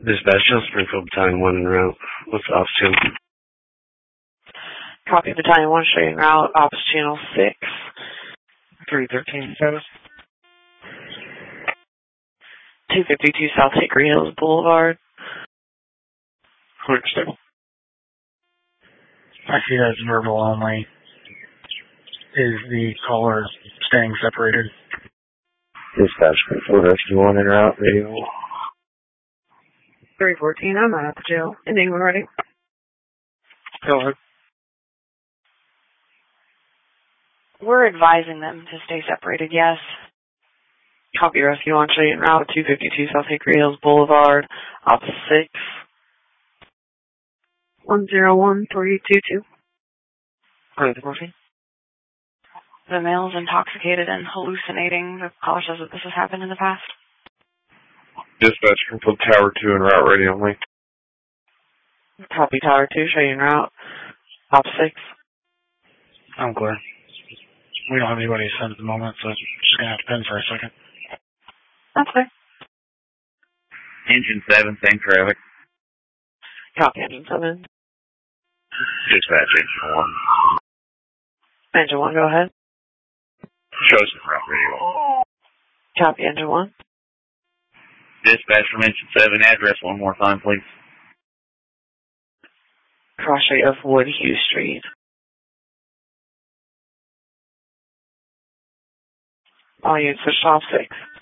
Dispatch, Springfield Battalion 1 en route. What's the ops channel? Copy, Battalion 1, straight en route, ops channel 6. 313 status. 252 South Hickory Hills Boulevard. Clear stable. I see that's verbal only. Is the caller staying separated? Dispatch, Springfield Rescue 1 en route, radio. 314, I'm not at the jail. Ending when ready. Go ahead. We're advising them to stay separated, yes. Copy, Rescue 1, straight en route, 252 South Hickory Hills Boulevard, ops 6. 101-322. Clear the morphine. The male is intoxicated and hallucinating. The caller says that this has happened in the past. Dispatch, Springfield Tower 2 en route, radio only. Copy, Tower 2, straight en route, ops 6. I'm clear. We don't have anybody to send at the moment, so just going to have to pin for a second. That's fine. Engine 7, same traffic. Copy, Engine 7. Dispatch, Engine 1. Engine 1, go ahead. Chosen route radio. Copy, Engine 1. Dispatch from Engine 7, address one more time, please. Cross street of Woodhue Street. All units switched off 6.